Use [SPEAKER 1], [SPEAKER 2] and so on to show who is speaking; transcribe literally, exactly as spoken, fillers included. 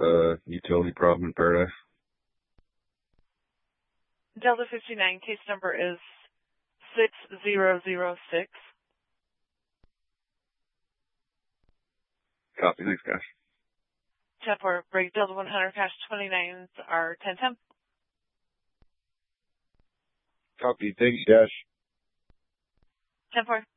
[SPEAKER 1] uh, utility problem in Paradise.
[SPEAKER 2] Delta fifty-nine, case number is six zero zero six.
[SPEAKER 1] Copy, thanks, guys.
[SPEAKER 2] ten four, break Delta one hundred, cash twenty-nines are ten ten.
[SPEAKER 1] Copy, thank you, Dash.
[SPEAKER 2] ten four.